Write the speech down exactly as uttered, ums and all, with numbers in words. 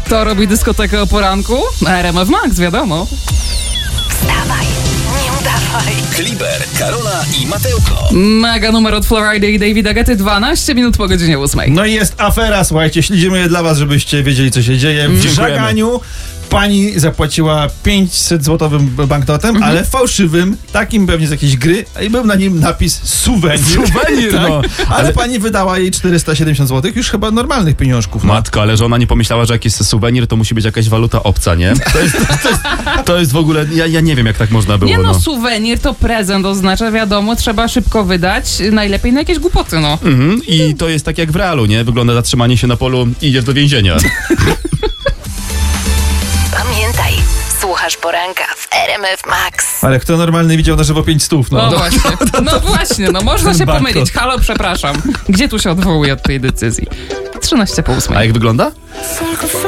Kto robi dyskotekę o poranku? R M F Max, wiadomo. Wstawaj, nie udawaj. Kliber, Karola i Mateuko. Mega numer od Florida i Davida Guetty, dwanaście minut po godzinie ósmej. No i jest afera, słuchajcie, śledzimy je dla was, żebyście wiedzieli, co się dzieje. W Żaganiu pani zapłaciła pięćset złotowym banknotem, mhm. ale fałszywym, takim pewnie z jakiejś gry, i był na nim napis suwenir. Suwenir, tak? no. Ale, ale pani wydała jej czterysta siedemdziesiąt złotych, już chyba normalnych pieniążków. No. Matko, ale że ona nie pomyślała, że jak jest suwenir, to musi być jakaś waluta obca, nie? To jest, to, to jest, to jest w ogóle, ja, ja nie wiem, jak tak można było. Nie no, no, suwenir to prezent oznacza, wiadomo, trzeba szybko wydać, najlepiej na jakieś głupoty, no. Mhm. I to jest tak jak w realu, nie? Wygląda zatrzymanie się na polu i idziesz do więzienia. Pamiętaj, słuchasz poranka w R M F Max. Ale kto normalny widział na żywo pięć stów? No, No właśnie, no właśnie, no można się Banknot. pomylić. Halo, przepraszam. Gdzie tu się odwołuje od tej decyzji? trzynaście po ósmej. A jak wygląda?